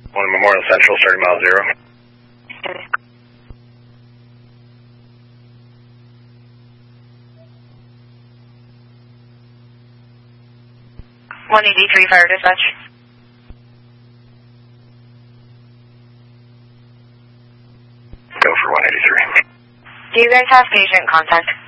1 Memorial Central, starting mile 0. Okay. 183 fire dispatch. Go for 183. Do you guys have patient contact?